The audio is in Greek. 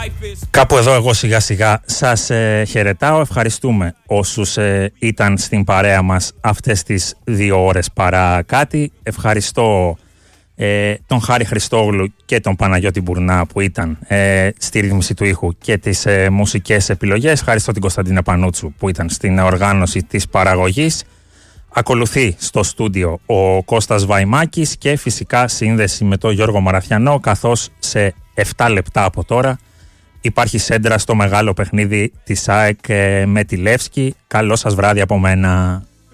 Κάπου εδώ εγώ σιγά σιγά σας χαιρετάω. Ευχαριστούμε όσους ήταν στην παρέα μας αυτές τις 2 ώρες παρά κάτι. Ευχαριστώ τον Χάρη Χριστόγλου και τον Παναγιώτη Μπουρνά που ήταν στη ρύθμιση του ήχου και τις μουσικές επιλογές. Ευχαριστώ την Κωνσταντίνα Πανούτσου που ήταν στην οργάνωση της παραγωγής. Ακολουθεί στο στούντιο ο Κώστας Βαϊμάκης και φυσικά σύνδεση με τον Γιώργο Μαραθιανό, καθώς σε 7 λεπτά από τώρα υπάρχει σέντρα στο μεγάλο παιχνίδι της ΑΕΚ με τη Λεύσκη. Καλό σας βράδυ από μένα.